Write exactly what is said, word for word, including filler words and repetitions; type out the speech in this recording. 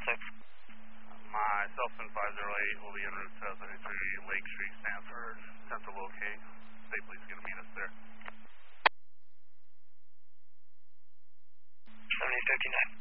six. Myself and five zero eight will be en route to thirty-three Lake Street, Stanford. Attempt to locate. Safely's going to meet us there. seventy fifty-nine.